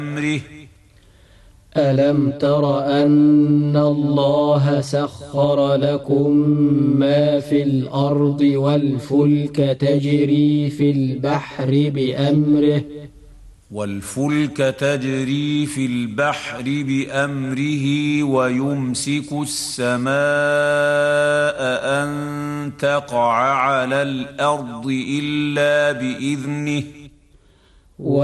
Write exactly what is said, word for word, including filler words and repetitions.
ألم تر أن الله سخر لكم ما في الأرض والفلك تجري في البحر بأمره والفلك تجري في البحر بأمره ويمسك السماء أن تقع على الأرض إلا بإذنه